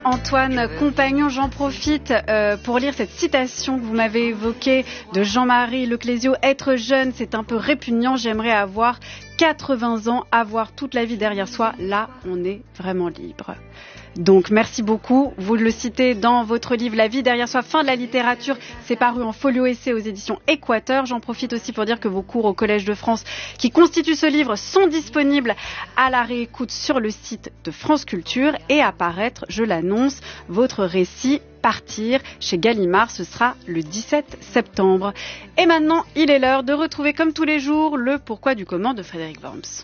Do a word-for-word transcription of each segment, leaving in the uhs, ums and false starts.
Antoine Compagnon, j'en profite euh, pour lire cette citation que vous m'avez évoquée de Jean-Marie Leclésio. Être jeune, c'est un peu répugnant. J'aimerais avoir quatre-vingts ans, avoir toute la vie derrière soi. Là, on est vraiment libre. Donc merci beaucoup. Vous le citez dans votre livre La vie derrière soi, fin de la littérature. C'est paru en folio essai aux éditions Équateur. J'en profite aussi pour dire que vos cours au Collège de France qui constituent ce livre sont disponibles à la réécoute sur le site de France Culture et à paraître, je l'annonce, votre récit Partir chez Gallimard, ce sera le dix-sept septembre. Et maintenant, il est l'heure de retrouver comme tous les jours le pourquoi du comment de Frédéric Worms.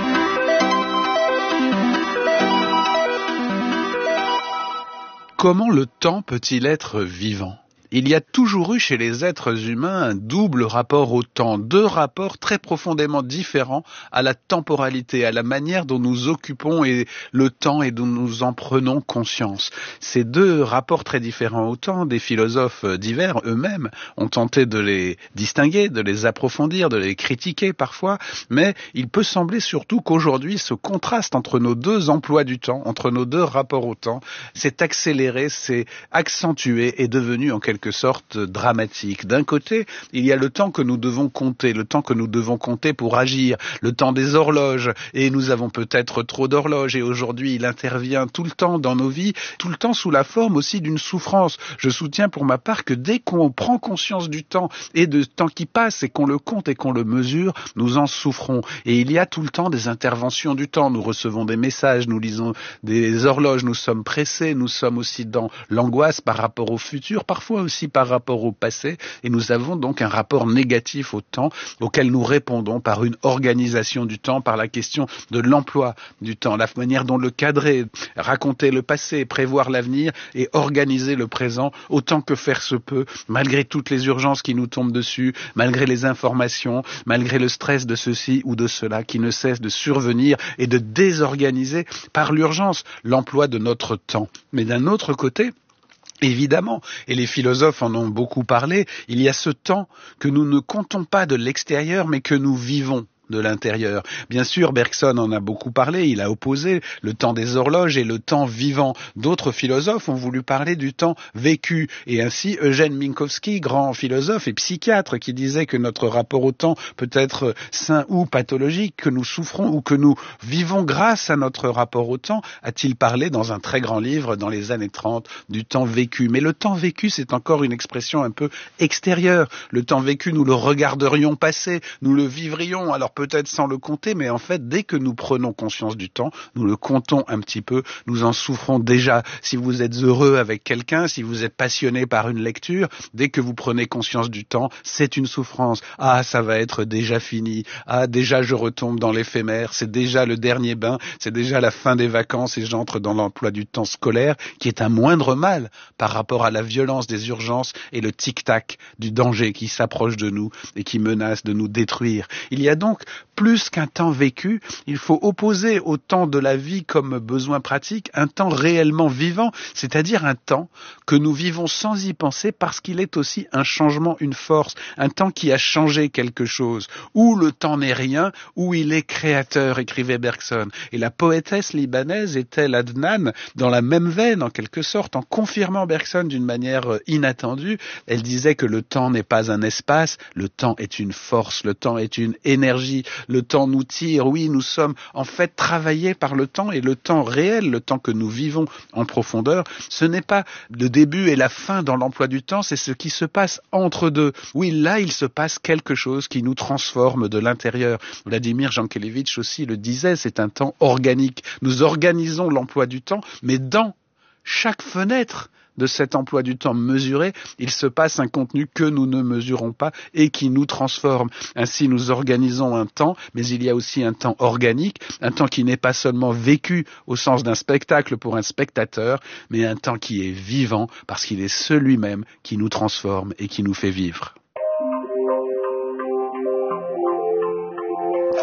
Comment le temps peut-il être vivant ? Il y a toujours eu chez les êtres humains un double rapport au temps, deux rapports très profondément différents à la temporalité, à la manière dont nous occupons et le temps et dont nous en prenons conscience. Ces deux rapports très différents au temps, des philosophes divers eux-mêmes ont tenté de les distinguer, de les approfondir, de les critiquer parfois, mais il peut sembler surtout qu'aujourd'hui ce contraste entre nos deux emplois du temps, entre nos deux rapports au temps, s'est accéléré, s'est accentué, est devenu en quelque sorte dramatique. D'un côté, il y a le temps que nous devons compter, le temps que nous devons compter pour agir, le temps des horloges, et nous avons peut-être trop d'horloges, et aujourd'hui il intervient tout le temps dans nos vies, tout le temps sous la forme aussi d'une souffrance. Je soutiens pour ma part que dès qu'on prend conscience du temps et de temps qui passe et qu'on le compte et qu'on le mesure, nous en souffrons. Et il y a tout le temps des interventions du temps, nous recevons des messages, nous lisons des horloges, nous sommes pressés, nous sommes aussi dans l'angoisse par rapport au futur, parfois aussi par rapport au passé, et nous avons donc un rapport négatif au temps auquel nous répondons par une organisation du temps, par la question de l'emploi du temps, la manière dont le cadrer, raconter le passé, prévoir l'avenir et organiser le présent autant que faire se peut, malgré toutes les urgences qui nous tombent dessus, malgré les informations, malgré le stress de ceci ou de cela qui ne cesse de survenir et de désorganiser par l'urgence l'emploi de notre temps. Mais d'un autre côté, évidemment, et les philosophes en ont beaucoup parlé, il y a ce temps que nous ne comptons pas de l'extérieur, mais que nous vivons de l'intérieur. Bien sûr, Bergson en a beaucoup parlé, il a opposé le temps des horloges et le temps vivant. D'autres philosophes ont voulu parler du temps vécu, et ainsi Eugène Minkowski, grand philosophe et psychiatre, qui disait que notre rapport au temps peut être sain ou pathologique, que nous souffrons ou que nous vivons grâce à notre rapport au temps, a-t-il parlé dans un très grand livre dans les années trente du temps vécu. Mais le temps vécu, c'est encore une expression un peu extérieure. Le temps vécu, nous le regarderions passer, nous le vivrions, alors peut-être sans le compter, mais en fait, dès que nous prenons conscience du temps, nous le comptons un petit peu, nous en souffrons déjà. Si vous êtes heureux avec quelqu'un, si vous êtes passionné par une lecture, dès que vous prenez conscience du temps, c'est une souffrance. Ah, ça va être déjà fini. Ah, déjà je retombe dans l'éphémère. C'est déjà le dernier bain. C'est déjà la fin des vacances et j'entre dans l'emploi du temps scolaire, qui est un moindre mal par rapport à la violence des urgences et le tic-tac du danger qui s'approche de nous et qui menace de nous détruire. Il y a donc plus qu'un temps vécu, il faut opposer au temps de la vie comme besoin pratique un temps réellement vivant, c'est-à-dire un temps que nous vivons sans y penser parce qu'il est aussi un changement, une force, un temps qui a changé quelque chose, où le temps n'est rien, où il est créateur, écrivait Bergson. Et la poétesse libanaise était Adnan dans la même veine, en quelque sorte, en confirmant Bergson d'une manière inattendue. Elle disait que le temps n'est pas un espace, le temps est une force, le temps est une énergie, le temps nous tire, oui, nous sommes en fait travaillés par le temps, et le temps réel, le temps que nous vivons en profondeur, ce n'est pas le début et la fin dans l'emploi du temps, c'est ce qui se passe entre deux. Oui, là, il se passe quelque chose qui nous transforme de l'intérieur. Vladimir Jankélévitch aussi le disait, c'est un temps organique. Nous organisons l'emploi du temps, mais dans chaque fenêtre de cet emploi du temps mesuré, il se passe un contenu que nous ne mesurons pas et qui nous transforme. Ainsi, nous organisons un temps, mais il y a aussi un temps organique, un temps qui n'est pas seulement vécu au sens d'un spectacle pour un spectateur, mais un temps qui est vivant parce qu'il est celui-même qui nous transforme et qui nous fait vivre.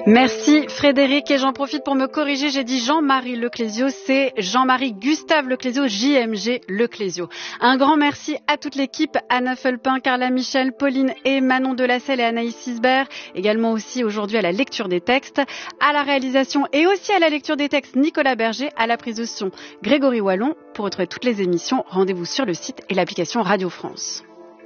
Merci Frédéric, et j'en profite pour me corriger, j'ai dit Jean-Marie Leclésio, c'est Jean-Marie Gustave Leclésio, J M G Leclésio. Un grand merci à toute l'équipe, Anna Felpin, Carla Michel, Pauline et Manon Delacelle et Anaïs Sisbert, également aussi aujourd'hui à la lecture des textes, à la réalisation et aussi à la lecture des textes Nicolas Berger, à la prise de son Grégory Wallon. Pour retrouver toutes les émissions, rendez-vous sur le site et l'application Radio France.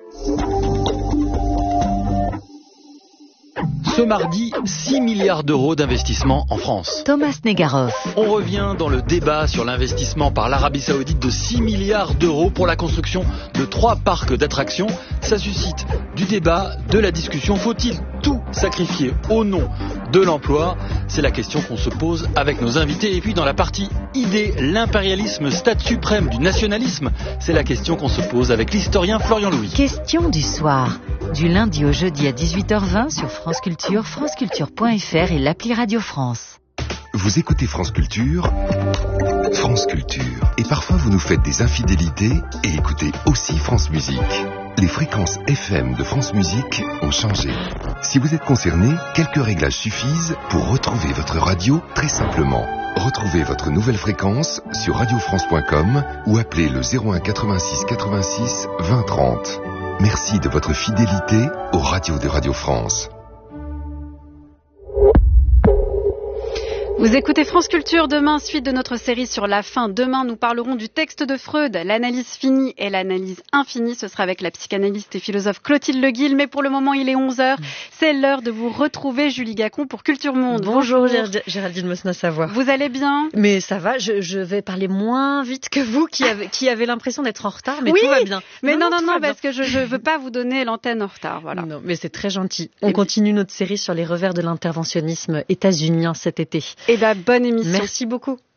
Ce mardi, six milliards d'euros d'investissement en France. Thomas Negaroff. On revient dans le débat sur l'investissement par l'Arabie Saoudite de six milliards d'euros pour la construction de trois parcs d'attractions. Ça suscite du débat, de la discussion. Faut-il tout sacrifier au nom de l'emploi? C'est la question qu'on se pose avec nos invités. Et puis dans la partie idée, l'impérialisme, stade suprême du nationalisme, c'est la question qu'on se pose avec l'historien Florian Louis. Question du soir, du lundi au jeudi à dix-huit heures vingt sur France Culture, franceculture point f r et l'appli Radio France. Vous écoutez France Culture, France Culture. Et parfois vous nous faites des infidélités et écoutez aussi France Musique. Les fréquences F M de France Musique ont changé. Si vous êtes concerné, quelques réglages suffisent pour retrouver votre radio très simplement. Retrouvez votre nouvelle fréquence sur radio france point com ou appelez le zéro un quatre-vingt-six quatre-vingt-six vingt trente. Merci de votre fidélité aux radios de Radio France. Vous écoutez France Culture. Demain, suite de notre série sur la fin. Demain, nous parlerons du texte de Freud, l'analyse finie et l'analyse infinie. Ce sera avec la psychanalyste et philosophe Clotilde Le Guil. Mais pour le moment, il est onze heures. C'est l'heure de vous retrouver, Julie Gacon, pour Culture Monde. Bonjour, Bonjour. Géraldine Mosna-Savoie. Vous allez bien? Mais ça va, je, je vais parler moins vite que vous qui avez, qui avez l'impression d'être en retard, mais oui, tout va bien. Mais non, non, non, non parce bien. que je ne veux pas vous donner l'antenne en retard. Voilà. Non, mais c'est très gentil. On et continue puis... notre série sur les revers de l'interventionnisme états-unien cet été. Eh bien, bonne émission. Merci beaucoup.